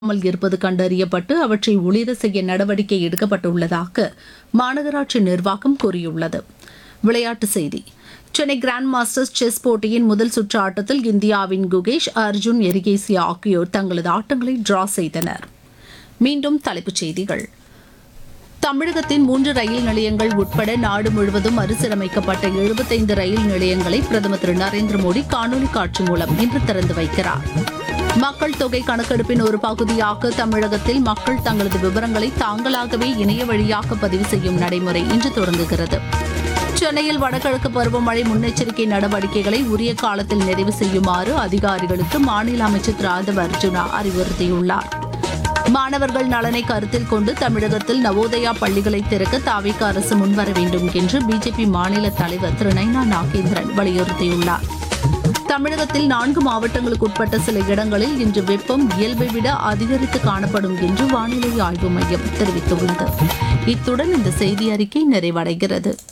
இருப்பது கண்டறியப்பட்டு அவற்றை ஒளிர செய்ய நடவடிக்கை எடுக்கப்பட்டுள்ளதாக மாநகராட்சி நிர்வாகம் கூறியுள்ளது. விளையாட்டுச் செய்தி. சென்னை கிராண்ட் மாஸ்டர்ஸ் செஸ் போட்டியின் முதல் சுற்று ஆட்டத்தில் இந்தியாவின் குகேஷ், அர்ஜுன் எரிகேசி ஆகியோர் தங்களது ஆட்டங்களை டிரா செய்தனர். மீண்டும் தலைப்புச் செய்திகள். தமிழகத்தின் 3 ரயில் நிலையங்கள் உட்பட நாடு முழுவதும் மறுசீரமைக்கப்பட்ட 75 ரயில் நிலையங்களை பிரதமர் திரு நரேந்திர மோடி காணொலி காட்சி மூலம் இன்று திறந்து வைக்கிறார். மக்கள் தொகை கணக்கெடுப்பின் ஒரு பகுதியாக தமிழகத்தில் மக்கள் தங்களது விவரங்களை தாங்களாகவே இணைய வழியாக பதிவு செய்யும் நடைமுறை இன்று தொடங்குகிறது. சென்னையில் வடகிழக்கு பருவமழை முன்னெச்சரிக்கை நடவடிக்கைகளை உரிய காலத்தில் நிறைவு செய்யுமாறு அதிகாரிகளுக்கு மாநில அமைச்சர் திரு ஆதவ் அர்ஜுனா அறிவுறுத்தியுள்ளார். மாணவர்கள் நலனை கருத்தில் கொண்டு தமிழகத்தில் நவோதயா பள்ளிகளை திறக்க தாவேகா அரசு முன்வர வேண்டும் என்று பிஜேபி மாநில தலைவர் திரு நைனா நாகேந்திரன் வலியுறுத்தியுள்ளார். தமிழகத்தில் 4 மாவட்டங்களுக்கு உட்பட்ட சில இடங்களில் இன்று வெப்பம் இயல்பை விட அதிகரித்து காணப்படும் என்று வானிலை ஆய்வு மையம் தெரிவித்துள்ளது. இத்துடன் இந்த செய்தி அறிக்கை நிறைவடைகிறது.